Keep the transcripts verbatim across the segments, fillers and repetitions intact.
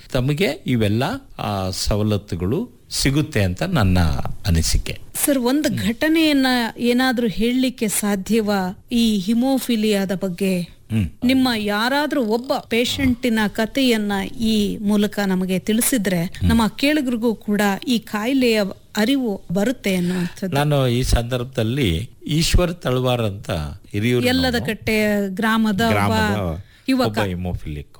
ತಮಗೆ ಇವೆಲ್ಲ ಆ, ಸವಲತ್ತುಗಳು ಸಿಗುತ್ತೆ ಅಂತ ನನ್ನ ಅನಿಸಿಕೆ. ಸರ್, ಒಂದು ಘಟನೆಯನ್ನ ಏನಾದ್ರೂ ಹೇಳಲಿಕ್ಕೆ ಸಾಧ್ಯವಾ ಈ ಹಿಮೋಫಿಲಿಯಾದ ಬಗ್ಗೆ? ನಿಮ್ಮ ಯಾರಾದ್ರೂ ಒಬ್ಬ ಪೇಷಂಟಿನ ಕಥೆಯನ್ನ ಈ ಮೂಲಕ ನಮಗೆ ತಿಳಿಸಿದ್ರೆ ನಮ್ಮ ಕೇಳುಗರಿಗೂ ಕೂಡ ಈ ಕಾಯಿಲೆಯ ಅರಿವು ಬರುತ್ತೆ ಅನ್ನುವಂಥದ್ದು. ನಾನು ಈ ಸಂದರ್ಭದಲ್ಲಿ ಈಶ್ವರ್ ತಳವಾರ್ ಅಂತ ಹಿರಿಯೂರು ಎಲ್ಲದ ಕಟ್ಟೆ ಗ್ರಾಮದ ಯುವಕ ಹಿಮೋಫಿಲಿಕ್,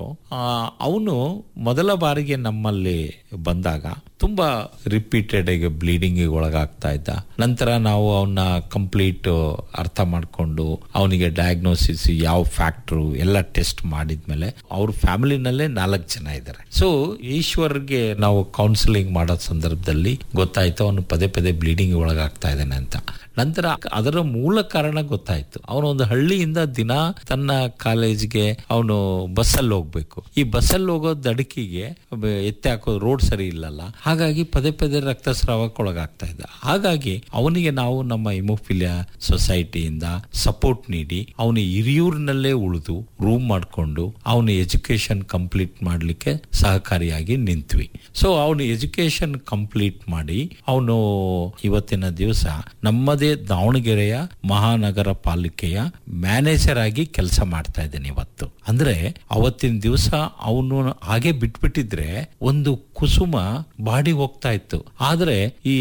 ಅವನು ಮೊದಲ ಬಾರಿಗೆ ನಮ್ಮಲ್ಲಿ ಬಂದಾಗ ತುಂಬಾ ರಿಪೀಟೆಡ್ ಆಗಿ ಬ್ಲೀಡಿಂಗ್ ಒಳಗಾಗ್ತಾ ಇದ್ದ. ನಂತರ ನಾವು ಅವನ್ನ ಕಂಪ್ಲೀಟ್ ಅರ್ಥ ಮಾಡ್ಕೊಂಡು ಅವನಿಗೆ ಡಯಾಗ್ನೋಸಿಸ್ ಯಾವ ಫ್ಯಾಕ್ಟ್ರು ಎಲ್ಲ ಟೆಸ್ಟ್ ಮಾಡಿದ್ಮೇಲೆ ಅವ್ರ ಫ್ಯಾಮಿಲಿನಲ್ಲೇ ನಾಲ್ಕು ಜನ ಇದ್ದಾರೆ. ಸೊ ಈಶ್ವರ್ಗೆ ನಾವು ಕೌನ್ಸಿಲಿಂಗ್ ಮಾಡೋ ಸಂದರ್ಭದಲ್ಲಿ ಗೊತ್ತಾಯ್ತು ಅವನು ಪದೇ ಪದೇ ಬ್ಲೀಡಿಂಗ್ ಒಳಗಾಗ್ತಾ ಇದ್ದಾನೆ ಅಂತ. ನಂತರ ಅದರ ಮೂಲ ಕಾರಣ ಗೊತ್ತಾಯ್ತು. ಅವನು ಒಂದು ಹಳ್ಳಿಯಿಂದ ದಿನ ತನ್ನ ಕಾಲೇಜ್ಗೆ ಅವನು ಬಸ್ಸಲ್ಲಿ ಹೋಗ್ಬೇಕು. ಈ ಬಸ್ಸಲ್ಲಿ ಹೋಗೋ ದಡಕಿಗೆ ಎತ್ತೆ ಹಾಕೋ ರೋಡ್ ಸರಿ ಇಲ್ಲಲ್ಲ, ಹಾಗಾಗಿ ಪದೇ ಪದೇ ರಕ್ತಸ್ರಾವಕ್ಕೆ ಒಳಗಾಗ್ತಾ ಇದ್ದ. ಹಾಗಾಗಿ ಅವನಿಗೆ ನಾವು ನಮ್ಮ ಹಿಮೋಫಿಲಿಯಾ ಸೊಸೈಟಿಯಿಂದ ಸಪೋರ್ಟ್ ನೀಡಿ ಅವನು ಹಿರಿಯೂರಿನಲ್ಲೇ ಉಳಿದು ರೂಮ್ ಮಾಡಿಕೊಂಡು ಅವನು ಎಜುಕೇಶನ್ ಕಂಪ್ಲೀಟ್ ಮಾಡಲಿಕ್ಕೆ ಸಹಕಾರಿಯಾಗಿ ನಿಂತ್ವಿ. ಸೊ ಅವನು ಎಜುಕೇಶನ್ ಕಂಪ್ಲೀಟ್ ಮಾಡಿ ಅವನು ಇವತ್ತಿನ ದಿವಸ ನಮ್ಮದೇ ದಾವಣಗೆರೆಯ ಮಹಾನಗರ ಪಾಲಿಕೆಯ ಮ್ಯಾನೇಜರ್ ಆಗಿ ಕೆಲಸ ಮಾಡ್ತಾ ಇದ್ದೇನೆ ಇವತ್ತು. ಅಂದ್ರೆ ಅವತ್ತಿನ ದಿವಸ ಅವನು ಹಾಗೆ ಬಿಟ್ಬಿಟ್ಟಿದ್ರೆ ಒಂದು ಕುಸುಮ ಬಾಡಿ ಹೋಗ್ತಾ ಇತ್ತು. ಆದ್ರೆ ಈ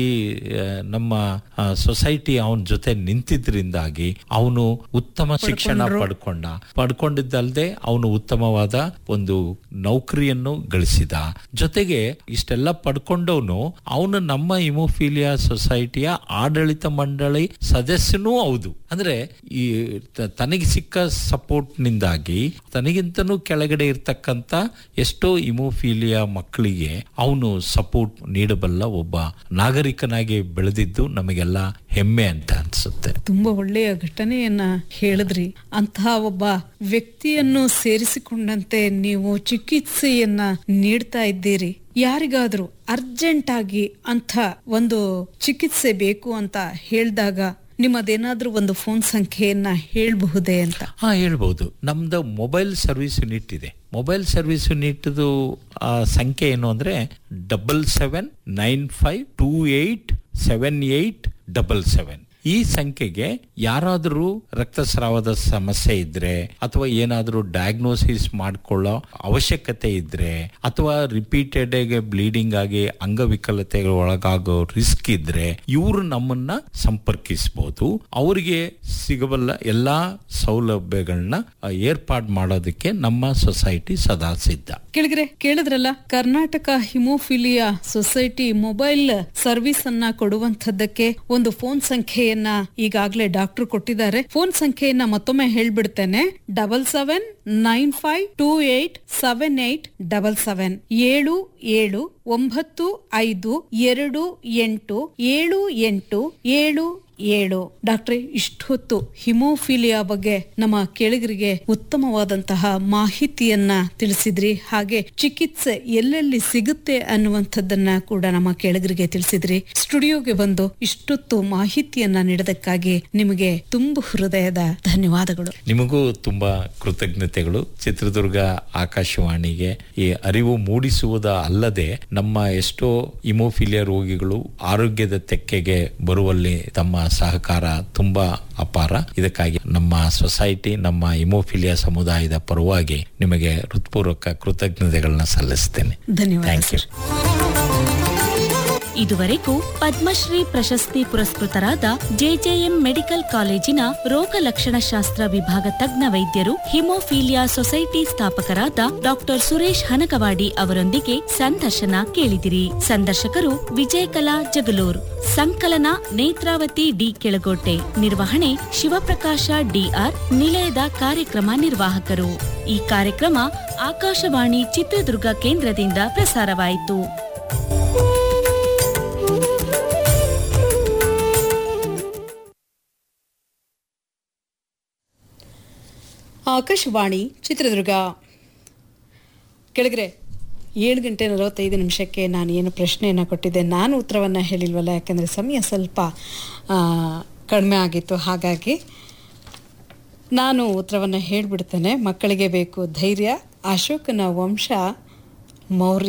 ನಮ್ಮ ಸೊಸೈಟಿ ಅವನ ಜೊತೆ ನಿಂತಿದ್ರಿಂದಾಗಿ ಅವನು ಉತ್ತಮ ಶಿಕ್ಷಣ ಪಡ್ಕೊಂಡ ಪಡ್ಕೊಂಡಿದ್ದಲ್ದೆ ಅವನು ಉತ್ತಮವಾದ ಒಂದು ನೌಕರಿಯನ್ನು ಗಳಿಸಿದ. ಜೊತೆಗೆ ಇಷ್ಟೆಲ್ಲ ಪಡ್ಕೊಂಡವನು ಅವನು ನಮ್ಮ ಹಿಮೋಫಿಲಿಯಾ ಸೊಸೈಟಿಯ ಆಡಳಿತ ಮಂಡಳಿ ಸದಸ್ಯನೂ ಹೌದು. ಅಂದ್ರೆ ಈ ತನಗೆ ಸಿಕ್ಕ ಸಪೋರ್ಟ್ ನಿಂದಾಗಿ ತನಗಿಂತನೂ ಕೆಳಗಡೆ ಇರ್ತಕ್ಕಂತ ಎಷ್ಟೋ ಹಿಮೋಫಿಲಿಯಾ ಮಕ್ಕಳಿಗೆ ಅವನು ಸಪೋರ್ಟ್ ನೀಡಬಲ್ಲ ಒಬ್ಬ ನಾಗರಿಕನಾಗಿ ಬೆಳೆದಿದ್ದು ನಮಗೆಲ್ಲ ಹೆಮ್ಮೆ ಅಂತ ಅನ್ಸುತ್ತೆ. ತುಂಬಾ ಒಳ್ಳೆಯ ಘಟನೆಯನ್ನ ಹೇಳಿದ್ರಿ. ಅಂತಹ ಒಬ್ಬ ವ್ಯಕ್ತಿಯನ್ನು ಸೇರಿಸಿಕೊಂಡಂತೆ ನೀವು ಚಿಕಿತ್ಸೆಯನ್ನ ನೀಡ್ತಾ ಇದ್ದೀರಿ. ಯಾರಿಗಾದ್ರೂ ಅರ್ಜೆಂಟ್ ಆಗಿ ಅಂತ ಒಂದು ಚಿಕಿತ್ಸೆ ಬೇಕು ಅಂತ ಹೇಳಿದಾಗ ನಿಮ್ಮದೇನಾದ್ರೂ ಒಂದು ಫೋನ್ ಸಂಖ್ಯೆಯನ್ನ ಹೇಳ್ಬಹುದೇ ಅಂತ? ಹಾ, ಹೇಳ್ಬಹುದು. ನಮ್ದು ಮೊಬೈಲ್ ಸರ್ವಿಸ್ ಯೂನಿಟ್ ಇದೆ. ಮೊಬೈಲ್ ಸರ್ವಿಸ್ ಯೂನಿಟ್ ಸಂಖ್ಯೆ ಏನು ಅಂದ್ರೆ double seven nine five two eight seven eight double seven. ಈ ಸಂಖ್ಯೆಗೆ ಯಾರಾದರೂ ರಕ್ತಸ್ರಾವದ ಸಮಸ್ಯೆ ಇದ್ರೆ ಅಥವಾ ಏನಾದರೂ ಡಯಾಗ್ನೋಸಿಸ್ ಮಾಡ್ಕೊಳ್ಳೋ ಅವಶ್ಯಕತೆ ಇದ್ರೆ ಅಥವಾ ರಿಪೀಟೆಡ್ ಆಗಿ ಬ್ಲೀಡಿಂಗ್ ಆಗಿ ಅಂಗವಿಕಲತೆಗೆ ಒಳಗಾಗೋ ರಿಸ್ಕ್ ಇದ್ರೆ ಇವರು ನಮ್ಮನ್ನ ಸಂಪರ್ಕಿಸಬಹುದು. ಅವರಿಗೆ ಸಿಗಬಲ್ಲ ಎಲ್ಲಾ ಸೌಲಭ್ಯಗಳನ್ನ ಏರ್ಪಾಡು ಮಾಡೋದಕ್ಕೆ ನಮ್ಮ ಸೊಸೈಟಿ ಸದಾ ಸಿದ್ಧ. ಕೇಳಿದ್ರೆ ಕೇಳಿದ್ರಲ್ಲ, Karnataka haemophilia society mobile service ಅನ್ನ ಕೊಡುವಂತದ್ದಕ್ಕೆ ಒಂದು ಫೋನ್ ಸಂಖ್ಯೆಯನ್ನ ಈಗಾಗಲೇ ಡಾಕ್ಟರ್ ಕೊಟ್ಟಿದ್ದಾರೆ. ಫೋನ್ ಸಂಖ್ಯೆಯನ್ನ ಮತ್ತೊಮ್ಮೆ ಹೇಳ್ಬಿಡ್ತೇನೆ. Double seven nine five two eight seven eight double seven ಏಳು ಏಳು ಒಂಬತ್ತು ಐದು ಎರಡು ಎಂಟು ಏಳು ಎಂಟು ಏಳು ಏಳು. ಡಾಕ್ಟ್ರೆ, ಇಷ್ಟೊತ್ತು ಹಿಮೋಫಿಲಿಯಾ ಬಗ್ಗೆ ನಮ್ಮ ಕೇಳಿಗರಿಗೆ ಉತ್ತಮವಾದಂತಹ ಮಾಹಿತಿಯನ್ನ ತಿಳಿಸಿದ್ರಿ. ಹಾಗೆ ಚಿಕಿತ್ಸೆ ಎಲ್ಲೆಲ್ಲಿ ಸಿಗುತ್ತೆ ಅನ್ನುವಂಥದ್ದನ್ನ ಕೂಡ ನಮ್ಮ ಕೇಳಿಗರಿಗೆ ತಿಳಿಸಿದ್ರಿ. ಸ್ಟುಡಿಯೋಗೆ ಬಂದು ಇಷ್ಟೊತ್ತು ಮಾಹಿತಿಯನ್ನ ನೀಡೋದಕ್ಕಾಗಿ ನಿಮಗೆ ತುಂಬು ಹೃದಯದ ಧನ್ಯವಾದಗಳು. ನಿಮಗೂ ತುಂಬಾ ಕೃತಜ್ಞತೆಗಳು. ಚಿತ್ರದುರ್ಗ ಆಕಾಶವಾಣಿಗೆ ಈ ಅರಿವು ಮೂಡಿಸುವುದ ಅಲ್ಲದೆ ನಮ್ಮ ಎಷ್ಟೋ ಹಿಮೋಫಿಲಿಯಾ ರೋಗಿಗಳು ಆರೋಗ್ಯದ ತೆಕ್ಕೆಗೆ ಬರುವಲ್ಲಿ ತಮ್ಮ ಸಹಕಾರ ತುಂಬಾ ಅಪಾರ. ಇದಕ್ಕಾಗಿ ನಮ್ಮ ಸೊಸೈಟಿ, ನಮ್ಮ ಹಿಮೋಫಿಲಿಯಾ ಸಮುದಾಯದ ಪರವಾಗಿ ನಿಮಗೆ ಹೃತ್ಪೂರ್ವಕ ಕೃತಜ್ಞತೆಗಳನ್ನ ಸಲ್ಲಿಸ್ತೇನೆ. ಧನ್ಯವಾದ. ಇದುವರೆಗೂ ಪದ್ಮಶ್ರೀ ಪ್ರಶಸ್ತಿ ಪುರಸ್ಕೃತರಾದ ಜೆಜೆಎಂ ಮೆಡಿಕಲ್ ಕಾಲೇಜಿನ ರೋಗ ಲಕ್ಷಣಶಾಸ್ತ್ರ ವಿಭಾಗ ತಜ್ಞ ವೈದ್ಯರು, haemophilia society ಸ್ಥಾಪಕರಾದ doctor Suresh Hanagavadi ಅವರೊಂದಿಗೆ ಸಂದರ್ಶನ ಕೇಳಿದಿರಿ. ಸಂದರ್ಶಕರು ವಿಜಯಕಲಾ ಜಗಲೂರ್. ಸಂಕಲನ ನೇತ್ರಾವತಿ ಡಿ ಕೆಳಗೋಟೆ. ನಿರ್ವಹಣೆ ಶಿವಪ್ರಕಾಶ ಡಿಆರ್. ನಿಲಯದ ಕಾರ್ಯಕ್ರಮ ನಿರ್ವಾಹಕರು. ಈ ಕಾರ್ಯಕ್ರಮ ಆಕಾಶವಾಣಿ ಚಿತ್ರದುರ್ಗ ಕೇಂದ್ರದಿಂದ ಪ್ರಸಾರವಾಯಿತು. ಆಕಾಶವಾಣಿ ಚಿತ್ರದುರ್ಗ. ಕೆಳಗರೆ ಏಳು ಗಂಟೆ ನಲವತ್ತೈದು ನಿಮಿಷಕ್ಕೆ ನಾನು ಏನು ಪ್ರಶ್ನೆಯನ್ನು ಕೊಟ್ಟಿದ್ದೆ, ನಾನು ಉತ್ತರವನ್ನು ಹೇಳಿಲ್ವಲ್ಲ, ಯಾಕೆಂದರೆ ಸಮಯ ಸ್ವಲ್ಪ ಕಡಿಮೆ ಆಗಿತ್ತು. ಹಾಗಾಗಿ ನಾನು ಉತ್ತರವನ್ನು ಹೇಳಿಬಿಡ್ತೇನೆ. ಮಕ್ಕಳಿಗೆ ಬೇಕು ಧೈರ್ಯ. ಅಶೋಕನ ವಂಶ ಮೌರ್ಯ